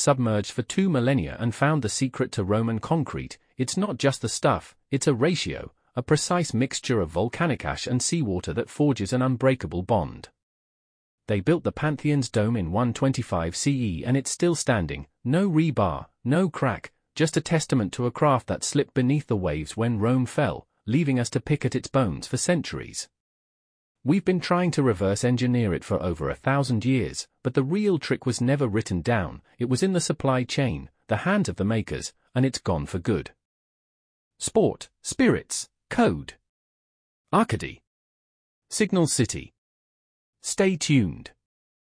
submerged for 2 millennia and found the secret to Roman concrete. It's not just the stuff, it's a ratio, a precise mixture of volcanic ash and seawater that forges an unbreakable bond. They built the Pantheon's dome in 125 CE and it's still standing, no rebar, no crack, just a testament to a craft that slipped beneath the waves when Rome fell, leaving us to pick at its bones for centuries. We've been trying to reverse engineer it for over 1,000 years, but the real trick was never written down. It was in the supply chain, the hands of the makers, and it's gone for good. Sport, spirits, code. Arcady. Signal City. Stay tuned.